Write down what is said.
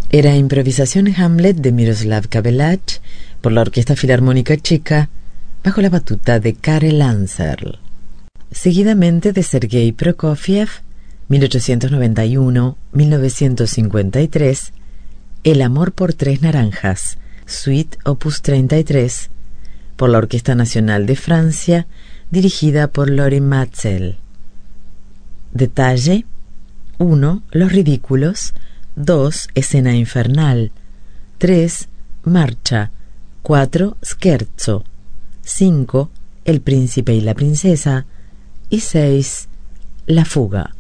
Era Improvisación Hamlet de Miroslav Kabelach por la Orquesta Filarmónica Checa bajo la batuta de Karel Anserl. Seguidamente de Sergei Prokofiev, 1891-1953, El amor por tres naranjas, Suite Opus 33, por la Orquesta Nacional de Francia, dirigida por Lorin Maazel. Detalle: 1. Los ridículos. 2. Escena infernal. 3. Marcha. 4. Scherzo. 5. El príncipe y la princesa. Y 6. La fuga.